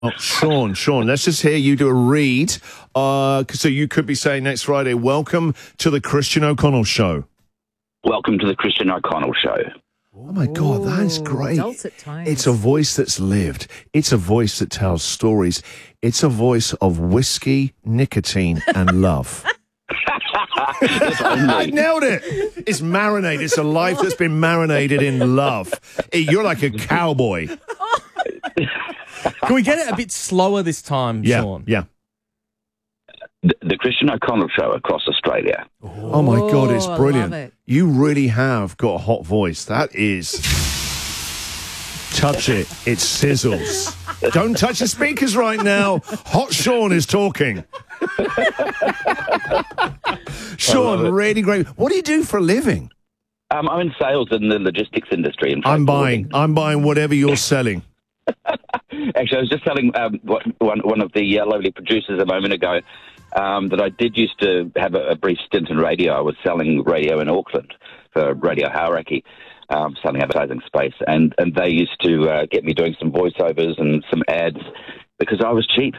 Oh, Sean, let's just hear you do a read. So you could be saying next Friday, welcome to the Christian O'Connell Show. Welcome to the Christian O'Connell Show. Oh, my God, that is great. Dulcet tones. It's a voice that's lived. It's a voice that tells stories. It's a voice of whiskey, nicotine, and love. I nailed it. It's marinated. It's a life that's been marinated in love. You're like a cowboy. Can we get it a bit slower this time, Sean? Yeah. The Christian O'Connell Show across Australia. Oh, my God, it's I brilliant. love it. You really have got a hot voice. That is... Touch it. It sizzles. Don't touch the speakers right now. Hot Sean is talking. Sean, really great. What do you do for a living? I'm in sales in the logistics industry. I'm buying whatever you're selling. Actually, I was just telling one of the lovely producers a moment ago that I did used to have a brief stint in radio. I was selling radio in Auckland for Radio Hauraki, selling advertising space, and they used to get me doing some voiceovers and some ads because I was cheap.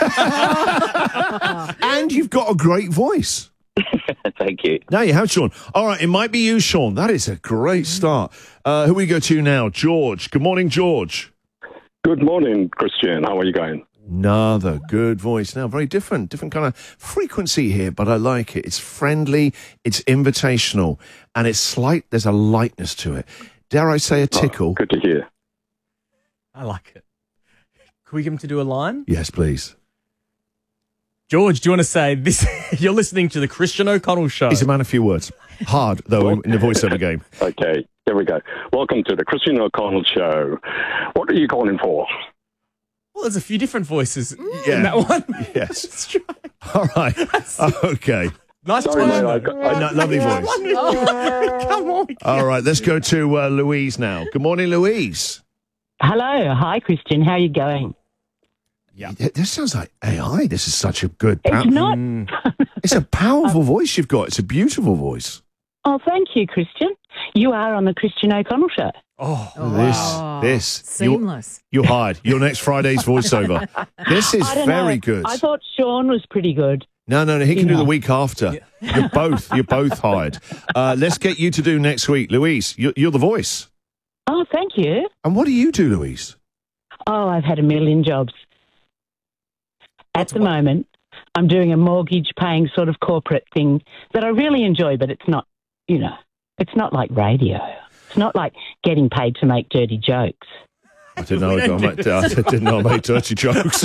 And you've got a great voice. Thank you. Now you have, Sean. All right, it might be you, Sean. That is a great start. Who we go to now? George. Good morning, George. Good morning, Christian. How are you going? Another good voice. Now, very different kind of frequency here, but I like it. It's friendly, it's invitational, and it's slight. There's a lightness to it. Dare I say a tickle? Oh, good to hear. I like it. Can we get him to do a line? Yes, please. George, do you want to say this? You're listening to the Christian O'Connell Show. He's a man of few words. Hard, though, in the voiceover game. Okay, here we go. Welcome to the Christian O'Connell Show. What are you calling for? Well, there's a few different voices in Yeah. that one. Yes. Let's try. All right. Okay. Nice Sorry, tone. mate, Lovely voice. Come on. All right, let's go to Louise now. Good morning, Louise. Hello. Hi, Christian. How are you going? Yeah. This sounds like AI. This is such a good... It's not. It's a powerful voice you've got. It's a beautiful voice. Oh, thank you, Christian. You are on the Christian O'Connell Show. This. Seamless. You're hired. You're next Friday's voiceover. This is I don't very know. good. I thought Sean was pretty good. No, he can do the week after. You're both hired. Let's get you to do next week. Louise, you're the voice. Oh, thank you. And what do you do, Louise? Oh, I've had a million jobs. At the moment, I'm doing a mortgage-paying sort of corporate thing that I really enjoy, but it's not, it's not like radio. It's not like getting paid to make dirty jokes. I didn't know I made dirty jokes.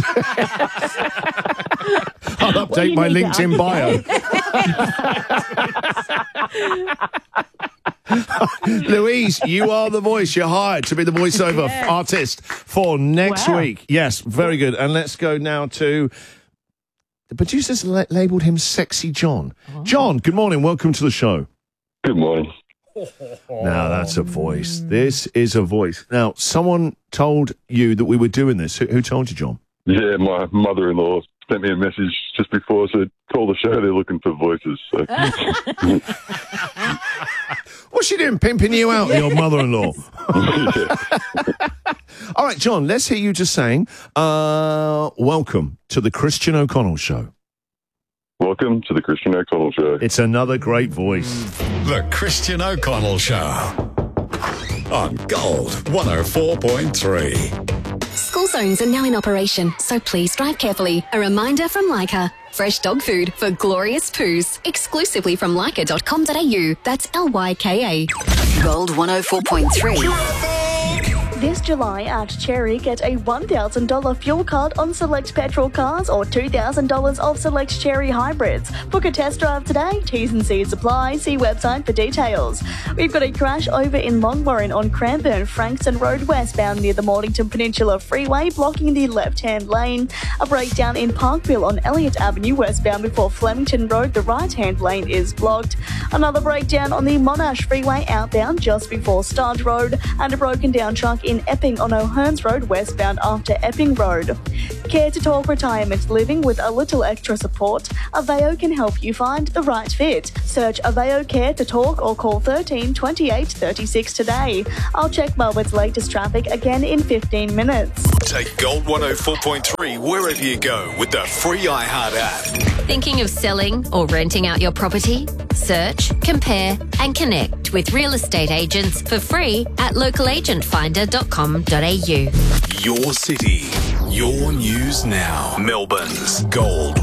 I'll update my LinkedIn bio. Louise, you are the voice. You're hired to be the voiceover artist for next week. Yes, very good. And let's go now to... The producers labelled him Sexy John. Oh. John, good morning. Welcome to the show. Good morning. Now, that's a voice. This is a voice. Now, someone told you that we were doing this. Who told you, John? Yeah, my mother-in-law sent me a message just before, said, call the show, they're looking for voices. So. What's she doing, pimping you out, your mother-in-law? All right, John, let's hear you just saying, welcome to the Christian O'Connell Show. Welcome to the Christian O'Connell Show. It's another great voice. The Christian O'Connell Show on Gold 104.3. School zones are now in operation, so please drive carefully. A reminder from Leica. Fresh dog food for glorious poos. Exclusively from leica.com.au. That's Lyka. Gold 104.3. This July at Cherry, get a $1,000 fuel card on select petrol cars or $2,000 off select Cherry hybrids. Book a test drive today. T's and C's apply. See website for details. We've got a crash over in Longwarren on Cranbourne Frankston Road westbound near the Mornington Peninsula Freeway, blocking the left-hand lane. A breakdown in Parkville on Elliott Avenue westbound before Flemington Road. The right-hand lane is blocked. Another breakdown on the Monash Freeway outbound just before Studge Road, and a broken down truck in in Epping on O'Hearns Road westbound after Epping Road. Care to Talk Retirement Living with a little extra support. Aveo can help you find the right fit. Search Aveo Care to Talk or call 13 28 36 today. I'll check Melbourne's latest traffic again in 15 minutes. Take Gold 104.3 wherever you go with the free iHeart app. Thinking of selling or renting out your property? Search, compare and connect with real estate agents for free at localagentfinder.com.au. Your city, your news now. Melbourne's Gold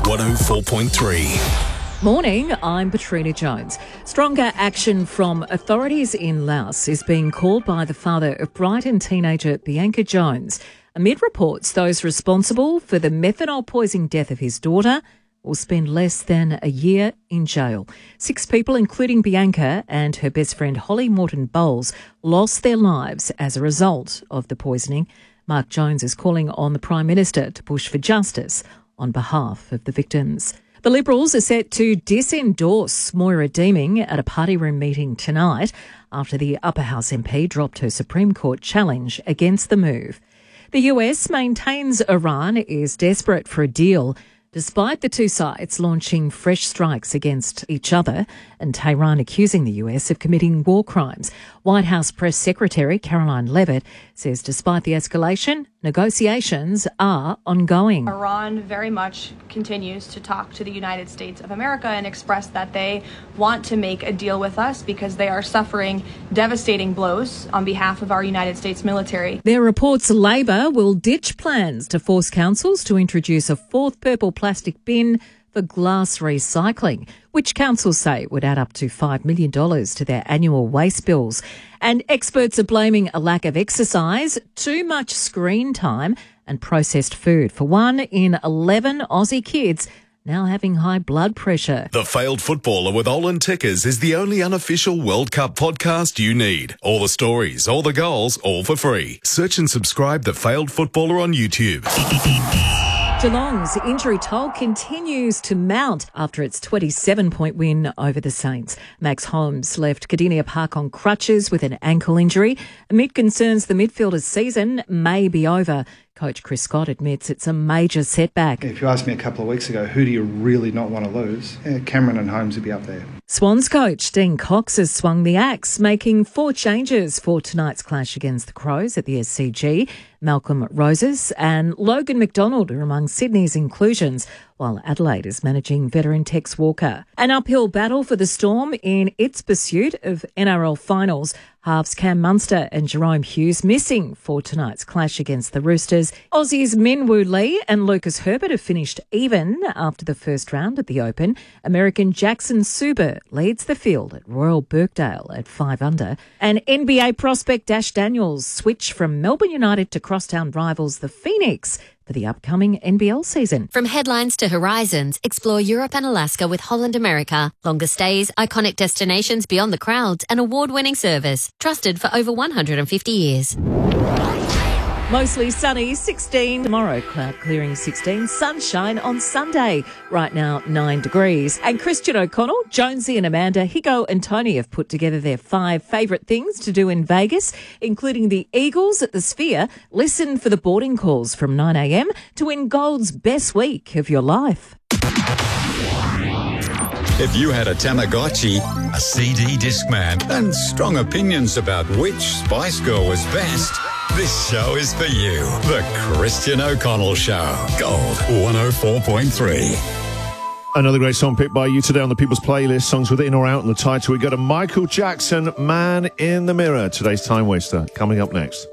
104.3. Morning, I'm Patrina Jones. Stronger action from authorities in Laos is being called by the father of Brighton teenager Bianca Jones, amid reports those responsible for the methanol poisoning death of his daughter will spend less than a year in jail. 6 people, including Bianca and her best friend Holly Morton Bowles, lost their lives as a result of the poisoning. Mark Jones is calling on the Prime Minister to push for justice on behalf of the victims. The Liberals are set to disendorse Moira Deeming at a party room meeting tonight after the Upper House MP dropped her Supreme Court challenge against the move. The US maintains Iran is desperate for a deal, despite the two sides launching fresh strikes against each other and Tehran accusing the US of committing war crimes. White House Press Secretary Caroline Leavitt says despite the escalation, negotiations are ongoing. Iran very much continues to talk to the United States of America and express that they want to make a deal with us because they are suffering devastating blows on behalf of our United States military. There are reports Labor will ditch plans to force councils to introduce a fourth purple plastic bin for glass recycling, which councils say would add up to $5 million to their annual waste bills. And experts are blaming a lack of exercise, too much screen time and processed food for 1 in 11 Aussie kids now having high blood pressure. The Failed Footballer with Olin Tickers is the only unofficial World Cup podcast you need. All the stories, all the goals, all for free. Search and subscribe The Failed Footballer on YouTube. Geelong's injury toll continues to mount after its 27-point win over the Saints. Max Holmes left Cardinia Park on crutches with an ankle injury amid concerns the midfielder's season may be over. Coach Chris Scott admits it's a major setback. If you asked me a couple of weeks ago, who do you really not want to lose? Cameron and Holmes would be up there. Swans coach Dean Cox has swung the axe, making 4 changes for tonight's clash against the Crows at the SCG. Malcolm Roses and Logan McDonald are among Sydney's inclusions, while Adelaide is managing veteran Tex Walker. An uphill battle for the Storm in its pursuit of NRL finals. Halves Cam Munster and Jerome Hughes missing for tonight's clash against the Roosters. Aussies Min Woo Lee and Lucas Herbert have finished even after the first round at the Open. American Jackson Suber leads the field at Royal Birkdale at 5 under. And NBA prospect Dash Daniels switched from Melbourne United to crosstown rivals the Phoenix for the upcoming NBL season. From headlines to horizons, explore Europe and Alaska with Holland America. Longer stays, iconic destinations beyond the crowds, and award-winning service. Trusted for over 150 years. Mostly sunny, 16. Tomorrow, cloud clearing, 16. Sunshine on Sunday. Right now, 9 degrees. And Christian O'Connell, Jonesy and Amanda, Higo and Tony have put together their 5 favourite things to do in Vegas, including the Eagles at the Sphere. Listen for the boarding calls from 9 a.m. to win Gold's best week of your life. If you had a Tamagotchi, a CD Discman, and strong opinions about which Spice Girl was best, this show is for you. The Christian O'Connell Show. Gold 104.3. Another great song picked by you today on the People's Playlist. Songs with in or out in the title. We got a Michael Jackson, Man in the Mirror. Today's Time Waster coming up next.